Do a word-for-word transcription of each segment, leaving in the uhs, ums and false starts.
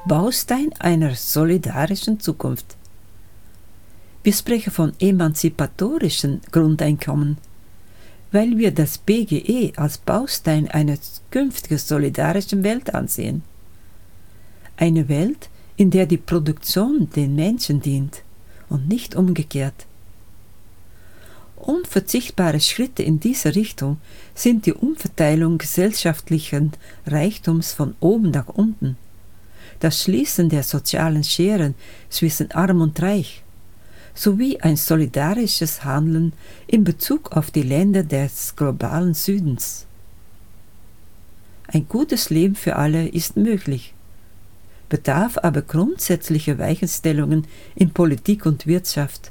Baustein einer solidarischen Zukunft. Wir sprechen von emanzipatorischen Grundeinkommen, weil wir das B G E als Baustein einer künftigen solidarischen Welt ansehen. Eine Welt, in der die Produktion den Menschen dient und nicht umgekehrt. Unverzichtbare Schritte in dieser Richtung sind die Umverteilung gesellschaftlichen Reichtums von oben nach unten, das Schließen der sozialen Scheren zwischen Arm und Reich, sowie ein solidarisches Handeln in Bezug auf die Länder des globalen Südens. Ein gutes Leben für alle ist möglich, bedarf aber grundsätzlicher Weichenstellungen in Politik und Wirtschaft.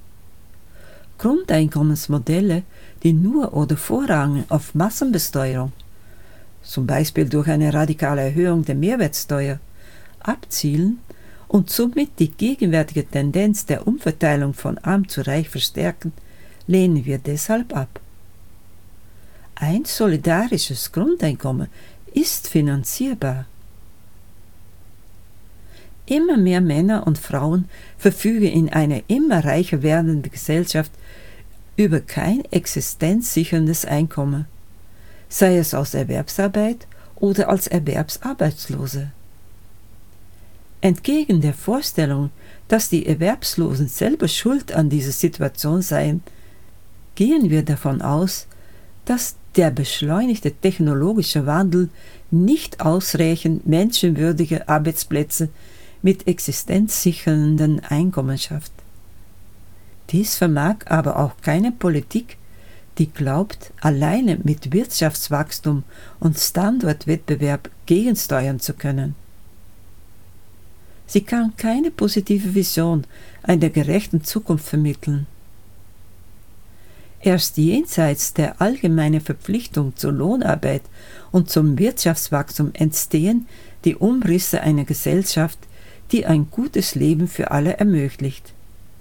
Grundeinkommensmodelle, die nur oder vorrangig auf Massenbesteuerung, zum Beispiel durch eine radikale Erhöhung der Mehrwertsteuer, abzielen und somit die gegenwärtige Tendenz der Umverteilung von arm zu reich verstärken, lehnen wir deshalb ab. Ein solidarisches Grundeinkommen ist finanzierbar. Immer mehr Männer und Frauen verfügen in einer immer reicher werdenden Gesellschaft über kein existenzsicherndes Einkommen, sei es aus Erwerbsarbeit oder als Erwerbsarbeitslose. Entgegen der Vorstellung, dass die Erwerbslosen selber schuld an dieser Situation seien, gehen wir davon aus, dass der beschleunigte technologische Wandel nicht ausreichend menschenwürdige Arbeitsplätze mit existenzsichernden Einkommen schafft. Dies vermag aber auch keine Politik, die glaubt, alleine mit Wirtschaftswachstum und Standortwettbewerb gegensteuern zu können. Sie kann keine positive Vision einer gerechten Zukunft vermitteln. Erst jenseits der allgemeinen Verpflichtung zur Lohnarbeit und zum Wirtschaftswachstum entstehen die Umrisse einer Gesellschaft, die ein gutes Leben für alle ermöglicht.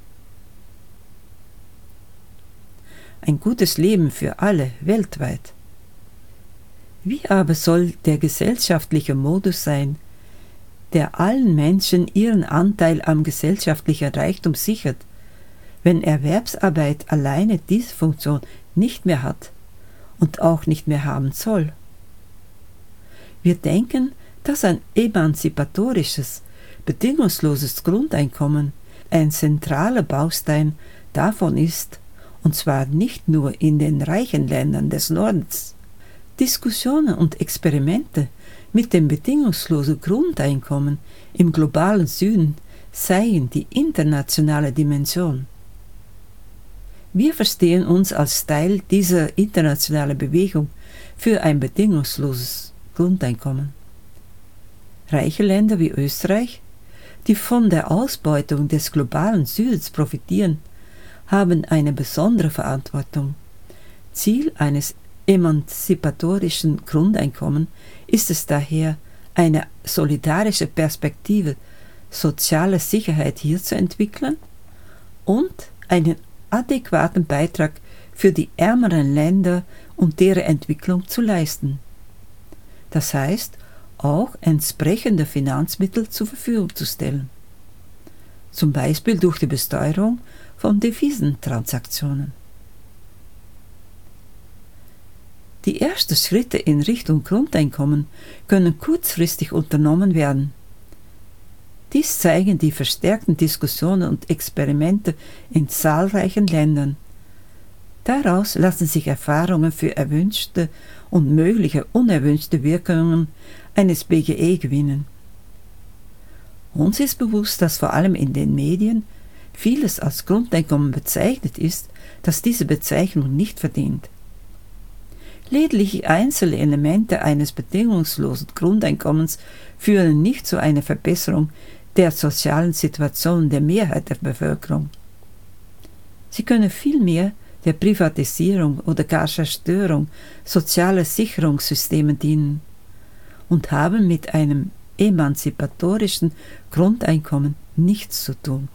Ein gutes Leben für alle weltweit. Wie aber soll der gesellschaftliche Modus sein, der allen Menschen ihren Anteil am gesellschaftlichen Reichtum sichert, wenn Erwerbsarbeit alleine diese Funktion nicht mehr hat und auch nicht mehr haben soll? Wir denken, dass ein emanzipatorisches, bedingungsloses Grundeinkommen ein zentraler Baustein davon ist, und zwar nicht nur in den reichen Ländern des Nordens. Diskussionen und Experimente mit dem bedingungslosen Grundeinkommen im globalen Süden zeigen die internationale Dimension. Wir verstehen uns als Teil dieser internationalen Bewegung für ein bedingungsloses Grundeinkommen. Reiche Länder wie Österreich, die von der Ausbeutung des globalen Südens profitieren, haben eine besondere Verantwortung. Ziel eines emanzipatorischen Grundeinkommens ist es daher, eine solidarische Perspektive sozialer Sicherheit hier zu entwickeln und einen adäquaten Beitrag für die ärmeren Länder und deren Entwicklung zu leisten. Das heißt, auch entsprechende Finanzmittel zur Verfügung zu stellen, zum Beispiel durch die Besteuerung von Devisentransaktionen. Die ersten Schritte in Richtung Grundeinkommen können kurzfristig unternommen werden. Dies zeigen die verstärkten Diskussionen und Experimente in zahlreichen Ländern. Daraus lassen sich Erfahrungen für erwünschte und mögliche unerwünschte Wirkungen eines B G E gewinnen. Uns ist bewusst, dass vor allem in den Medien vieles als Grundeinkommen bezeichnet ist, das diese Bezeichnung nicht verdient. Lediglich einzelne Elemente eines bedingungslosen Grundeinkommens führen nicht zu einer Verbesserung der sozialen Situation der Mehrheit der Bevölkerung. Sie können vielmehr der Privatisierung oder gar Zerstörung sozialer Sicherungssysteme dienen und haben mit einem emanzipatorischen Grundeinkommen nichts zu tun.